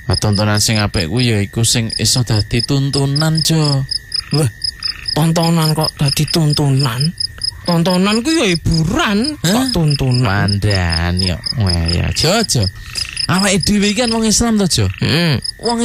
Tontonan sing apik kuwi ya iku sing iso dadi tuntunan, Jo. Wah, tontonan kok dadi tuntunan? Tontonan ku ya hiburan, kok tuntunan. Mandan yo. Wah ya, Jo. Awake dhewe iki kan wong Islam to, Jo. Wong